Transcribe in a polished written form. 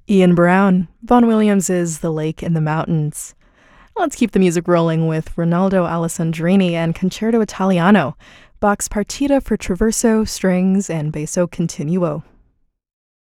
Ian Brown. Vaughan Williams is The Lake in the Mountains. Let's keep the music rolling with Ronaldo Alessandrini and Concerto Italiano, Bach's Partita for Traverso, Strings, and Basso Continuo.